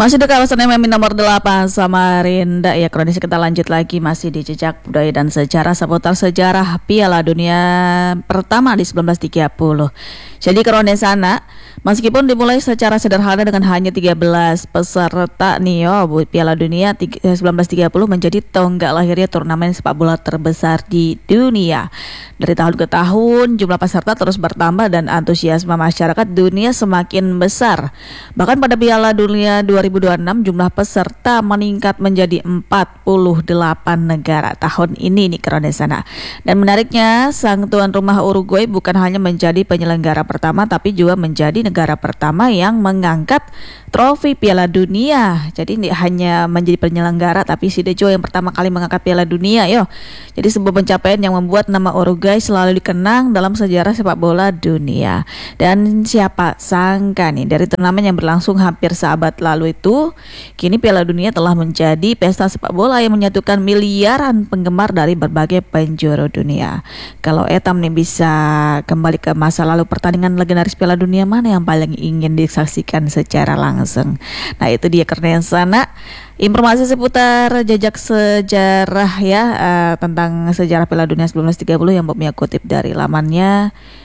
Masih di kawasan MMI nomor 8 Samarinda ya, kronis kita lanjut lagi masih di jejak budaya dan sejarah seputar sejarah Piala Dunia pertama di 1930. Jadi kronis sana, meskipun dimulai secara sederhana dengan hanya 13 peserta nih Piala Dunia 1930 menjadi tonggak lahirnya turnamen sepak bola terbesar di dunia. Dari tahun ke tahun jumlah peserta terus bertambah dan antusiasme masyarakat dunia semakin besar. Bahkan pada Piala Dunia 2026 jumlah peserta meningkat menjadi 48 negara tahun ini nih sana. Dan menariknya, sang tuan rumah Uruguay bukan hanya menjadi penyelenggara pertama tapi juga menjadi negara pertama yang mengangkat trofi Piala Dunia. Jadi ini hanya menjadi penyelenggara tapi Sidejo yang pertama kali mengangkat Piala Dunia Jadi sebuah pencapaian yang membuat nama Uruguay selalu dikenang dalam sejarah sepak bola dunia. Dan siapa sangka nih dari turnamen yang berlangsung hampir seabad lalu itu, kini Piala Dunia telah menjadi pesta sepak bola yang menyatukan miliaran penggemar dari berbagai penjuru dunia. Kalau Etam nih bisa kembali ke masa lalu, pertandingan legendaris Piala Dunia mana yang paling ingin disaksikan secara langsung? Nah itu dia karena sana informasi seputar jejak sejarah tentang sejarah Piala Dunia 1930 yang Bob Mia kutip dari lamannya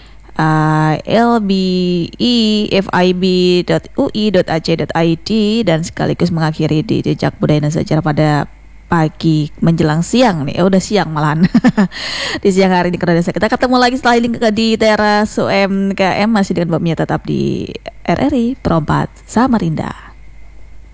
lbefib.ui.ac.id dan sekaligus mengakhiri di jejak budaya dan sejarah pada pagi menjelang siang nih, udah siang malahan di siang hari ini. Kita ketemu lagi setelah ini di teras UMKM masih dengan Bob Mia tetap di RRI Perempat Samarinda.